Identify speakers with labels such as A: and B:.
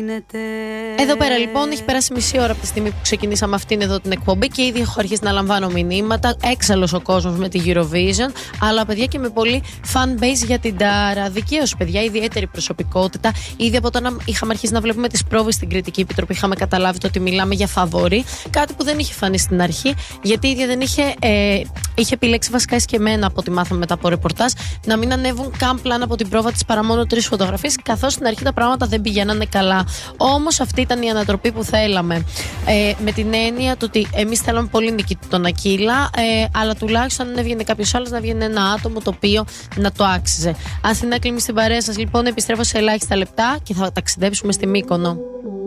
A: γίνεται.
B: Εδώ πέρα λοιπόν έχει περάσει μισή ώρα από τη στιγμή που ξεκινήσαμε αυτήν εδώ την εκπομπή και ήδη έχω αρχίσει να λαμβάνω μηνύματα. Έξαλλος ο κόσμος με τη Eurovision, αλλά παιδιά και με πολύ fan base για την Τάρα. Δικαίως, παιδιά, ιδιαίτερη προσωπικότητα. Ήδη από όταν είχαμε αρχίσει να βλέπουμε τις πρόβες στην Κριτική Επιτροπή, είχαμε καταλάβει ότι μιλάμε για φαβορί. Κάτι που δεν είχε φανεί στην αρχή, γιατί η ίδια δεν είχε επιλέξει βασικά και εμένα από ό,τι μάθαμε μετά από ρεπορτάζ να μην ανέβουν καν πλάνα από την πρόβα της παρά μόνο 3 φωτογραφίες, καθώς στην αρχή τα πράγματα δεν πηγαίνανε καλά. Όμως αυτή ήταν η ανατροπή που θέλαμε. Με την έννοια του ότι εμείς θέλαμε πολύ νίκη τον Ακύλα, αλλά τουλάχιστον αν έβγαινε κάποιος άλλος να βγαίνει ένα άτομο το οποίο να το άξιζε. Αθηνά Κλίμη στην παρέα σας λοιπόν, επιστρέφω σε ελάχιστα λεπτά και θα ταξιδέψουμε στη Μύκονο.